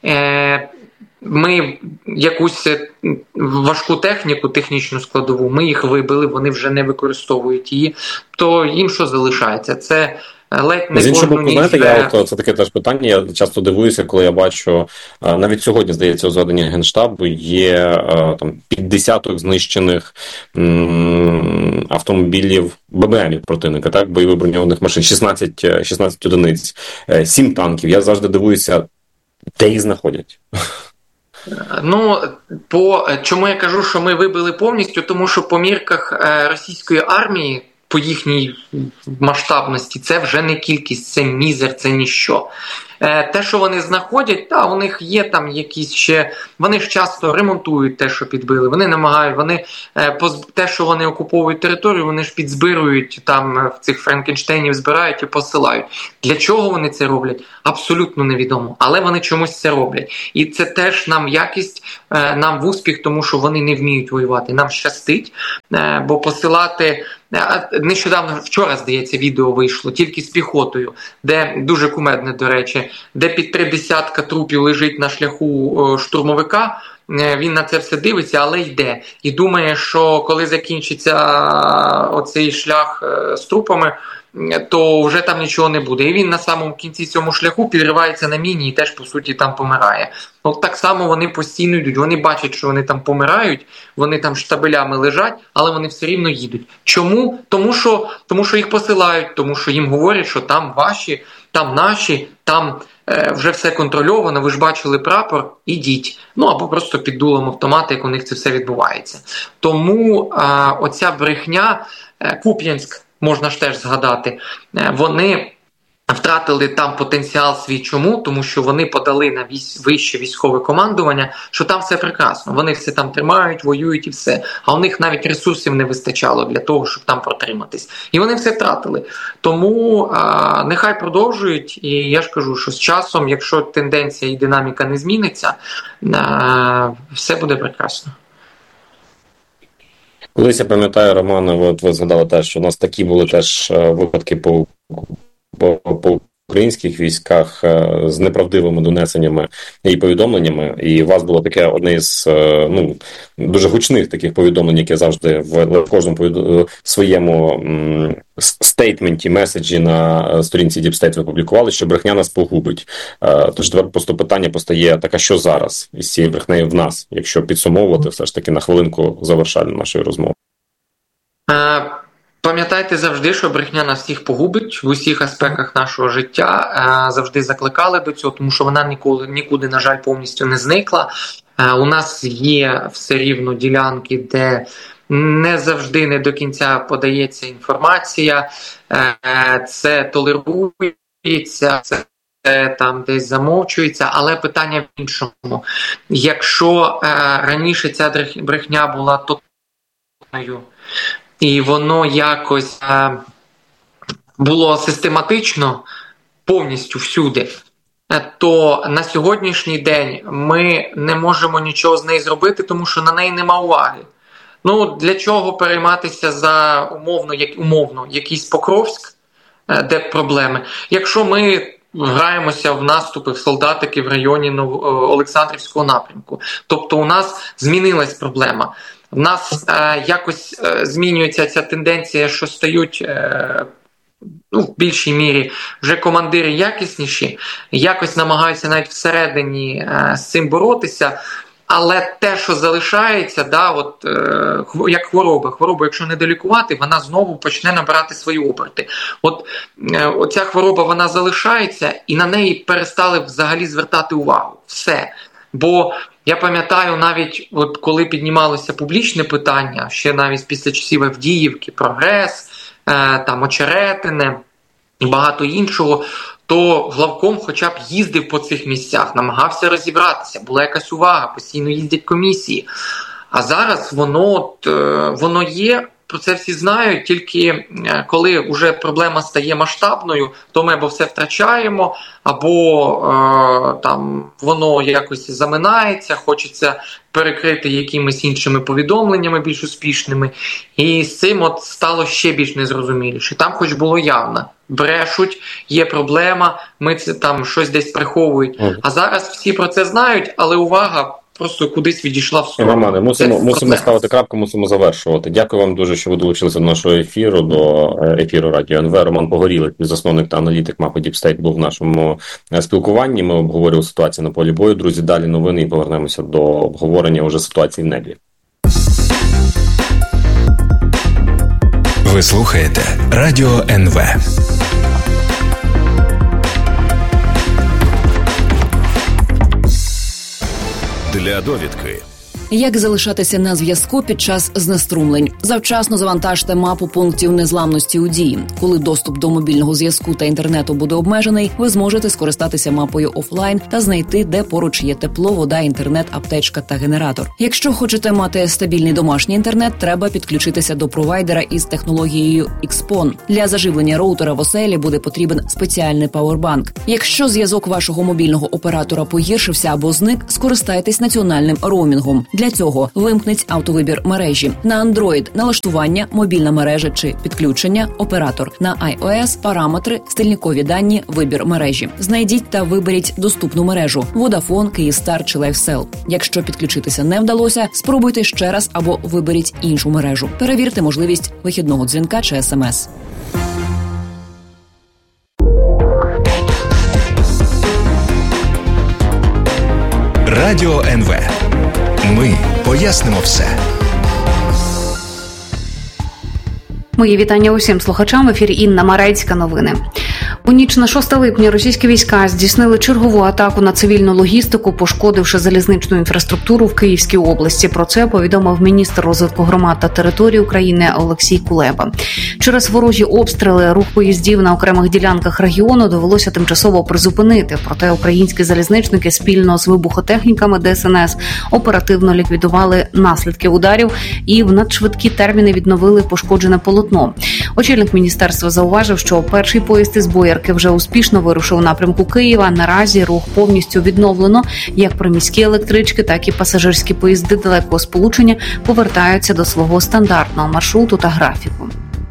Ми якусь важку техніку, технічну складову, ми їх вибили, вони вже не використовують її, то їм що залишається? Це ледь не з іншого боку, знаєте, це таке теж питання, я часто дивуюся, коли я бачу, навіть сьогодні, здається, у зведенні Генштабу є там під десяток знищених автомобілів ББМів противника, так, бойових броньованих машин, 16 одиниць, 7 танків. Я завжди дивуюся, де їх знаходять. Ну, чому я кажу, що ми вибили повністю? Тому що по мірках російської армії, по їхній масштабності, це вже не кількість, це мізер, це ніщо. Те, що вони знаходять, у них є там якісь ще, вони ж часто ремонтують те, що підбили, вони намагають, те, що вони окуповують територію, вони ж підзбирують, там в цих Франкенштейнів збирають і посилають. Для чого вони це роблять? Абсолютно невідомо, але вони чомусь це роблять. І це теж нам якість, нам в успіх, тому що вони не вміють воювати, нам щастить, бо посилати... Нещодавно, вчора, здається, відео вийшло, тільки з піхотою, де, дуже кумедне, до речі, де під 30 трупів лежить на шляху штурмовика, він на це все дивиться, але йде. І думає, що коли закінчиться оцей шлях з трупами, то вже там нічого не буде. І він на самому кінці цьому шляху підривається на міні і теж, по суті, там помирає. От так само вони постійно йдуть. Вони бачать, що вони там помирають, вони там штабелями лежать, але вони все рівно їдуть. Чому? Тому що їх посилають, тому що їм говорять, що там ваші, там наші, там вже все контрольовано, ви ж бачили прапор, ідіть. Ну, або просто під дулом автомата, як у них це все відбувається. Тому оця брехня, Куп'янськ, можна ж теж згадати, вони втратили там потенціал свій. Чому? Тому що вони подали на вище військове командування, що там все прекрасно. Вони все там тримають, воюють і все. А у них навіть ресурсів не вистачало для того, щоб там протриматись. І вони все втратили. Тому нехай продовжують. І я ж кажу, що з часом, якщо тенденція і динаміка не зміниться, все буде прекрасно. Колись я пам'ятаю, Романе, от ви згадали теж, що у нас такі були теж випадки по українських військах з неправдивими донесеннями і повідомленнями, і у вас було таке одне з дуже гучних таких повідомлень, яке завжди в кожному своєму стейтменті, меседжі на сторінці Deep State ви публікували, що брехня нас погубить. Тож тепер просто питання постає, так, а що зараз із цією брехнею в нас, якщо підсумовувати все ж таки на хвилинку завершальну нашої розмови? Пам'ятайте завжди, що брехня нас всіх погубить в усіх аспектах нашого життя. Завжди закликали до цього, тому що вона нікуди, на жаль, повністю не зникла. У нас є все рівно ділянки, де не завжди, не до кінця подається інформація, це толерується, це там десь замовчується, але питання в іншому. Якщо раніше ця брехня була тотальною, і воно якось було систематично повністю всюди, то на сьогоднішній день ми не можемо нічого з нею зробити, тому що на неї нема уваги. Ну, для чого перейматися за умовно якийсь Покровськ, де проблеми? Якщо ми граємося в наступи, в солдатики в районі Олександрівського напрямку, тобто у нас змінилась проблема. В нас якось змінюється ця тенденція, що стають в більшій мірі вже командири якісніші, якось намагаються навіть всередині з цим боротися, Але те, що залишається, як хворобу, якщо не долікувати, вона знову почне набирати свої оберти. Оця хвороба, вона залишається, і на неї перестали взагалі звертати увагу. Все. Бо я пам'ятаю, навіть коли піднімалося публічне питання, ще навіть після часів Авдіївки, Прогрес, Очеретине і багато іншого, то главком хоча б їздив по цих місцях, намагався розібратися, була якась увага, постійно їздять комісії. А зараз воно є, про це всі знають, тільки коли вже проблема стає масштабною, то ми або все втрачаємо, або воно якось заминається, хочеться перекрити якимись іншими повідомленнями більш успішними. І з цим стало ще більш незрозуміліше. Там хоч було явно. Брешуть, є проблема, ми це щось десь приховують. А зараз всі про це знають, але увага просто кудись відійшла в сторону. Романе, мусимо ставити крапку, мусимо завершувати. Дякую вам дуже, що ви долучилися до нашого ефіру, до ефіру Радіо НВ. Роман Погорілик, засновник та аналітик мапи Діпстейт, був в нашому спілкуванні. Ми обговорювали ситуацію на полі бою. Друзі, далі новини і повернемося до обговорення вже ситуації в небі. Ви слухаєте Радіо НВ. Для довідки. Як залишатися на зв'язку під час знеструмлень? Завчасно завантажте мапу пунктів незламності у дії. Коли доступ до мобільного зв'язку та інтернету буде обмежений, ви зможете скористатися мапою офлайн та знайти, де поруч є тепло, вода, інтернет, аптечка та генератор. Якщо хочете мати стабільний домашній інтернет, треба підключитися до провайдера із технологією XPON. Для заживлення роутера в оселі буде потрібен спеціальний пауербанк. Якщо зв'язок вашого мобільного оператора погіршився або зник, скористайтесь національним роумінгом. Для цього вимкніть автовибір мережі. На Android – налаштування, мобільна мережа чи підключення, оператор. На iOS – параметри, стильникові дані, вибір мережі. Знайдіть та виберіть доступну мережу – Vodafone, Kyivstar чи LifeCell. Якщо підключитися не вдалося, спробуйте ще раз або виберіть іншу мережу. Перевірте можливість вихідного дзвінка чи СМС. Радіо НВ. Ми пояснимо все. Мої вітання усім слухачам. В ефірі Інна Марецька. Новини. У ніч на 6 липня російські війська здійснили чергову атаку на цивільну логістику, пошкодивши залізничну інфраструктуру в Київській області. Про це повідомив міністр розвитку громад та територій України Олексій Кулеба. Через ворожі обстріли рух поїздів на окремих ділянках регіону довелося тимчасово призупинити. Проте українські залізничники спільно з вибухотехніками ДСНС оперативно ліквідували наслідки ударів і в надшвидкі терміни відновили пошкоджене полотно. Очільник міністерства зауважив, що перший поїзд із Боярки вже успішно вирушив у напрямку Києва. Наразі рух повністю відновлено. Як приміські електрички, так і пасажирські поїзди далекого сполучення повертаються до свого стандартного маршруту та графіку.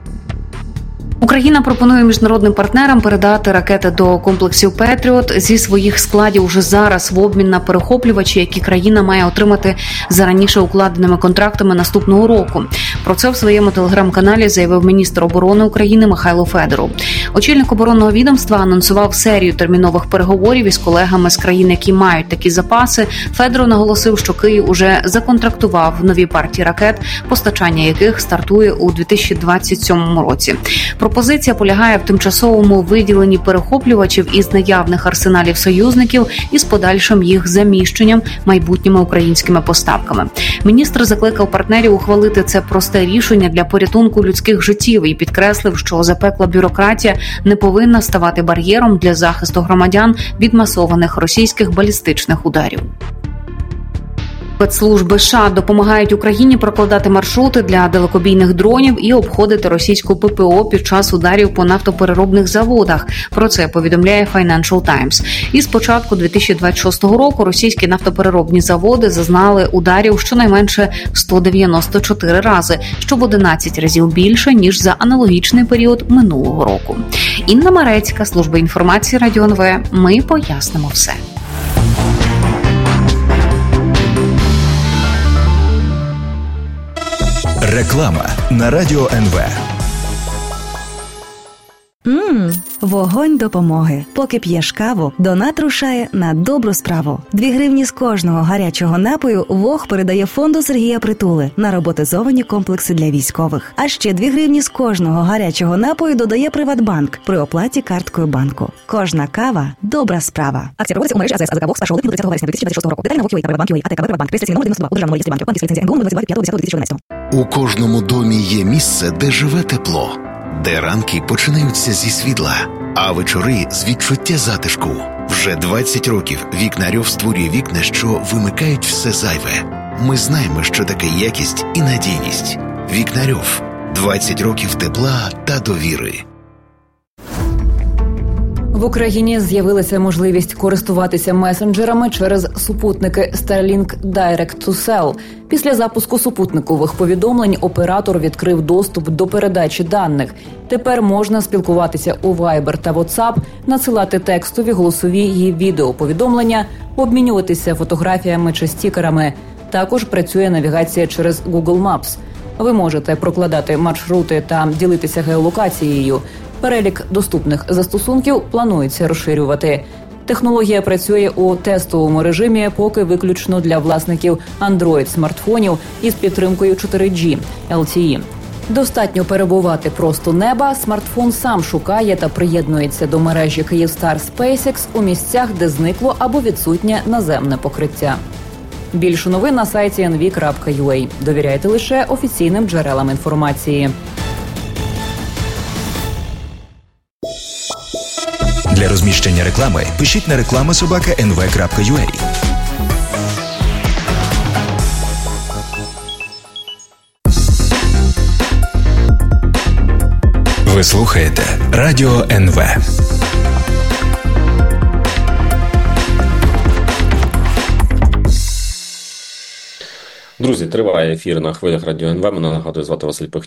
Україна пропонує міжнародним партнерам передати ракети до комплексів «Петріот» зі своїх складів уже зараз в обмін на перехоплювачі, які країна має отримати за раніше укладеними контрактами наступного року. Про це в своєму телеграм-каналі заявив міністр оборони України Михайло Федоров. Очільник оборонного відомства анонсував серію термінових переговорів із колегами з країн, які мають такі запаси. Федоров наголосив, що Київ уже законтрактував нові партії ракет, постачання яких стартує у 2027 році. Пропозиція полягає в тимчасовому виділенні перехоплювачів із наявних арсеналів союзників і з подальшим їх заміщенням майбутніми українськими поставками. Міністр закликав партнерів ухвалити це просте рішення для порятунку людських життів і підкреслив, що запекла бюрократія не повинна ставати бар'єром для захисту громадян від масованих російських балістичних ударів. Спецслужби США допомагають Україні прокладати маршрути для далекобійних дронів і обходити російську ППО під час ударів по нафтопереробних заводах. Про це повідомляє Financial Times. І з початку 2026 року російські нафтопереробні заводи зазнали ударів щонайменше 194 рази, що в 11 разів більше, ніж за аналогічний період минулого року. Інна Марецька, служба інформації Радіо НВ. Ми пояснимо все. Реклама на Радіо НВ. Вогонь допомоги. Поки п'єш каву, донат рушає на добру справу. 2 гривні з кожного гарячого напою ВОГ передає фонду Сергія Притули на роботизовані комплекси для військових. А ще 2 гривні з кожного гарячого напою додає Приватбанк при оплаті карткою банку. Кожна кава – добра справа. Акція проводиться у мережі АЗС АЗК ВОГ з 1 липня до 30 вересня 2026 року. Деталі на ВОГ.UA та Приватбанк.UA, АТК Приватбанк, реєстраційний номер 92, у державному реєстрі банків, банківська ліцензія НГУ 22.05.10.2012. У кожному домі є місце, де живе тепло, де ранки починаються зі світла, а вечори з відчуття затишку. Вже 20 років Вікнарьов створює вікна, що вимикають все зайве. Ми знаємо, що таке якість і надійність. Вікнарьов. 20 років тепла та довіри. В Україні з'явилася можливість користуватися месенджерами через супутники Starlink Direct to Cell. Після запуску супутникових повідомлень оператор відкрив доступ до передачі даних. Тепер можна спілкуватися у Viber та WhatsApp, надсилати текстові, голосові і відеоповідомлення, обмінюватися фотографіями чи стікерами. Також працює навігація через Google Maps. Ви можете прокладати маршрути та ділитися геолокацією. Перелік доступних застосунків планується розширювати. Технологія працює у тестовому режимі, поки виключно для власників Android-смартфонів із підтримкою 4G LTE. Достатньо перебувати просто неба, смартфон сам шукає та приєднується до мережі Kyivstar SpaceX у місцях, де зникло або відсутнє наземне покриття. Більше новин на сайті nv.ua. Довіряйте лише офіційним джерелам інформації. Для розміщення реклами пишіть на reklama@nv.ua. Ви слухаєте Радіо НВ. Друзі, триває ефір на хвилях Радіо НВ. Мене, нагадую, звати Василь Пихньо.